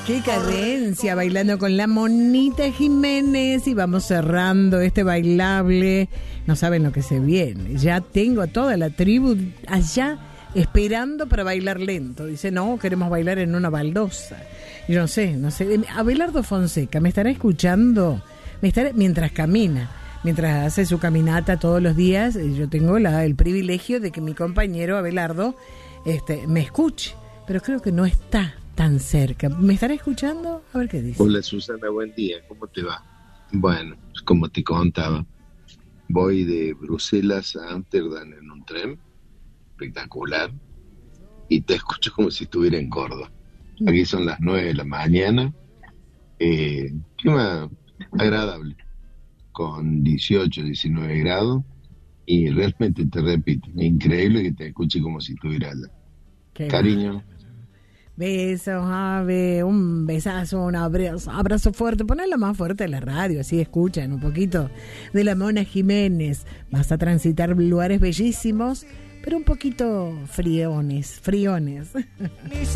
Qué cadencia, bailando con la Monita Jiménez. Y vamos cerrando este bailable. No saben lo que se viene. Ya tengo a toda la tribu allá esperando para bailar lento. Dice, no, queremos bailar en una baldosa. Y yo no sé. Abelardo Fonseca, ¿me estará escuchando? Mientras camina, mientras hace su caminata todos los días. Yo tengo el privilegio de que mi compañero Abelardo me escuche. Pero creo que no está tan cerca. ¿Me estará escuchando? A ver qué dice. Hola Susana, buen día, ¿cómo te va? Bueno, como te contaba, voy de Bruselas a Ámsterdam en un tren, espectacular, y te escucho como si estuviera en Córdoba. Aquí son las 9 de la mañana, clima agradable, con 18, 19 grados, y realmente te repito, increíble que te escuche como si estuviera allá. Cariño. Besos, Ave, un besazo, un abrazo fuerte. Ponela más fuerte a la radio, así escuchan un poquito de la Mona Jiménez. Vas a transitar lugares bellísimos, pero un poquito friones.